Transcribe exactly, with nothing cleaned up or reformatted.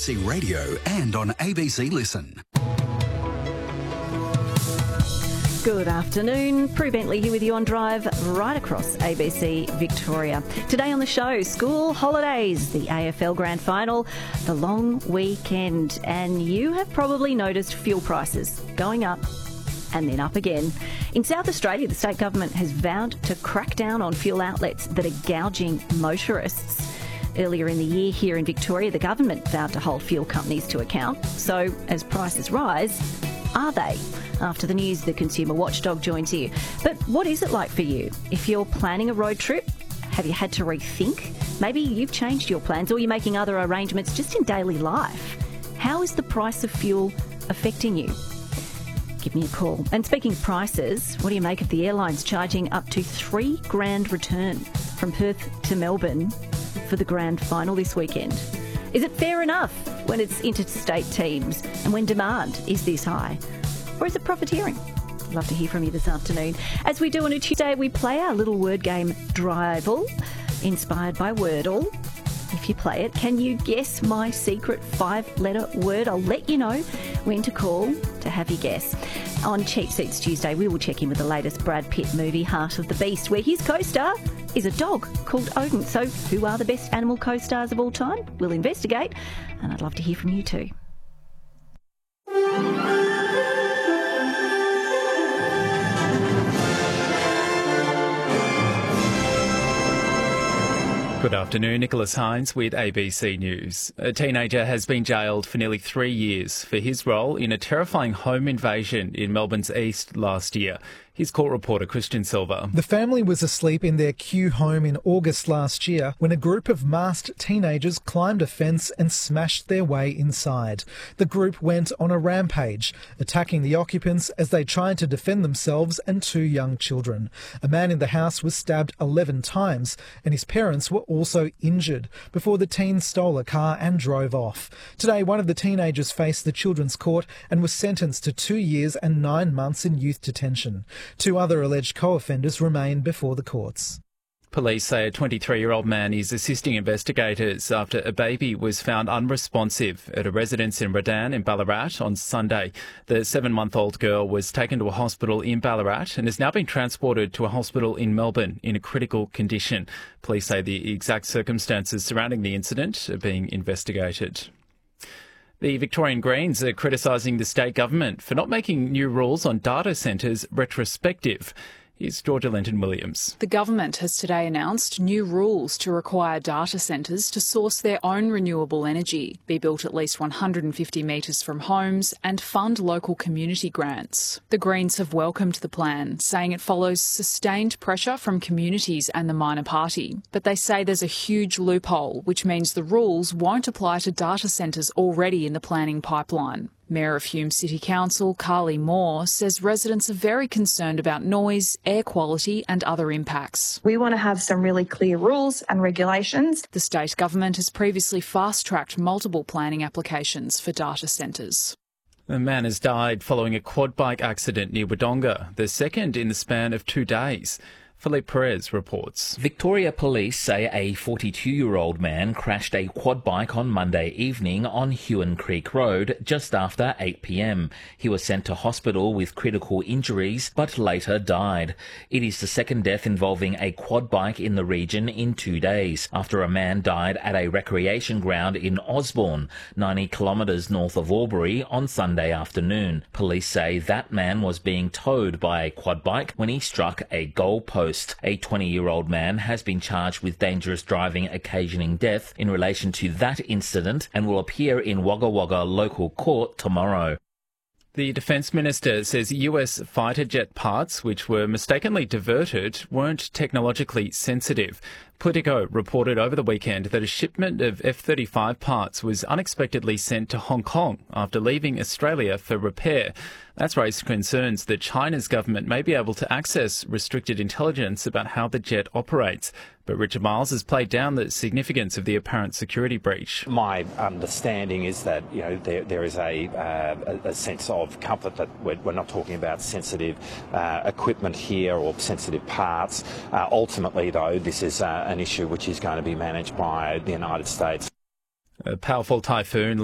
C Radio and on A B C Listen. Good afternoon. Prue Bentley here with you on Drive right across A B C Victoria. Today on the show, school holidays, the A F L Grand Final, the long weekend, and you have probably noticed fuel prices going up and then up again. In South Australia, the state government has vowed to crack down on fuel outlets that are gouging motorists. Earlier in the year here in Victoria, the government vowed to hold fuel companies to account. So as prices rise, are they? After the news, the consumer watchdog joins you. But what is it like for you? If you're planning a road trip, have you had to rethink? Maybe you've changed your plans or you're making other arrangements just in daily life. How is the price of fuel affecting you? Give me a call. And speaking of prices, what do you make of the airlines charging up to three grand return from Perth to Melbourne for the grand final this weekend? Is it fair enough when it's interstate teams and when demand is this high? Or is it profiteering? I'd love to hear from you this afternoon. As we do on a Tuesday, we play our little word game, Drivel, inspired by Wordle. If you play it, can you guess my secret five-letter word? I'll let you know when to call to have you guess. On Cheap Seats Tuesday, we will check in with the latest Brad Pitt movie, Heart of the Beast, where his co-star is a dog called Odin. So who are the best animal co-stars of all time? We'll investigate, and I'd love to hear from you too. Good afternoon, Nicholas Hines with A B C News. A teenager has been jailed for nearly three years for his role in a terrifying home invasion in Melbourne's east last year. Here's court reporter Christian Silva. The family was asleep in their Kew home in August last year when a group of masked teenagers climbed a fence and smashed their way inside. The group went on a rampage, attacking the occupants as they tried to defend themselves and two young children. A man in the house was stabbed eleven times and his parents were also injured before the teens stole a car and drove off. Today, one of the teenagers faced the Children's Court and was sentenced to two years and nine months in youth detention. Two other alleged co-offenders remain before the courts. Police say a twenty-three-year-old man is assisting investigators after a baby was found unresponsive at a residence in Redan in Ballarat on Sunday. The seven-month-old girl was taken to a hospital in Ballarat and has now been transported to a hospital in Melbourne in a critical condition. Police say the exact circumstances surrounding the incident are being investigated. The Victorian Greens are criticising the state government for not making new rules on data centres retrospective. Here's Georgia Lenton-Williams. The government has today announced new rules to require data centres to source their own renewable energy, be built at least one hundred fifty metres from homes and fund local community grants. The Greens have welcomed the plan, saying it follows sustained pressure from communities and the minor party. But they say there's a huge loophole, which means the rules won't apply to data centres already in the planning pipeline. Mayor of Hume City Council, Carly Moore, says residents are very concerned about noise, air quality and other impacts. We want to have some really clear rules and regulations. The state government has previously fast-tracked multiple planning applications for data centres. A man has died following a quad bike accident near Wodonga, the second in the span of two days. Philippe Perez reports. Victoria Police say a forty-two-year-old man crashed a quad bike on Monday evening on Hewan Creek Road just after eight p m. He was sent to hospital with critical injuries but later died. It is the second death involving a quad bike in the region in two days after a man died at a recreation ground in Osborne, ninety kilometres north of Albury, on Sunday afternoon. Police say that man was being towed by a quad bike when he struck a goal post. A twenty-year-old man has been charged with dangerous driving occasioning death in relation to that incident and will appear in Wagga Wagga local court tomorrow. The Defence Minister says U S fighter jet parts, which were mistakenly diverted, weren't technologically sensitive. Politico reported over the weekend that a shipment of F thirty-five parts was unexpectedly sent to Hong Kong after leaving Australia for repair. That's raised concerns that China's government may be able to access restricted intelligence about how the jet operates. But Richard Miles has played down the significance of the apparent security breach. My understanding is that, you know, there, there is a, uh, a sense of comfort that we're, we're not talking about sensitive uh, equipment here or sensitive parts. Uh, ultimately, though, this is uh, an issue which is going to be managed by the United States. A powerful typhoon